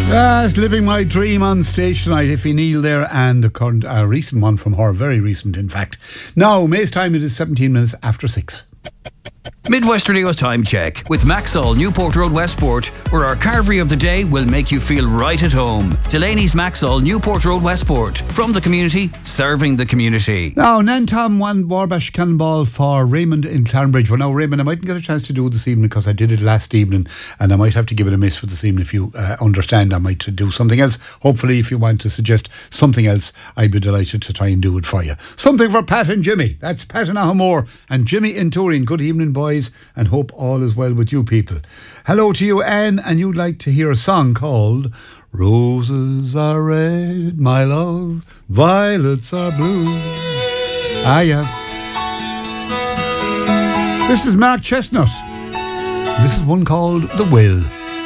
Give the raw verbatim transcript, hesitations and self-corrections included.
Yes, living my dream on stage tonight. Iffy Neal there, and a, current, a recent one from her, very recent in fact. Now, May's time, it is seventeen minutes after six. Midwest Radio's time check with Maxall, Newport Road, Westport, where our carvery of the day will make you feel right at home. Delaney's Maxall, Newport Road, Westport. From the community, serving the community. Now, Nantom won Warbash Cannonball for Raymond in Clarenbridge. Well, now, Raymond, I mightn't get a chance to do it this evening because I did it last evening, and I might have to give it a miss for this evening. If you uh, understand, I might do something else. Hopefully, if you want to suggest something else, I'd be delighted to try and do it for you. Something for Pat and Jimmy. That's Pat and Ahamore and Jimmy in Turin. Good evening, boys, and hope all is well with you people. Hello to you, Anne, and you'd like to hear a song called Roses Are Red, My Love, Violets Are Blue. Ah, yeah. This is Mark Chestnut. This is one called The Will.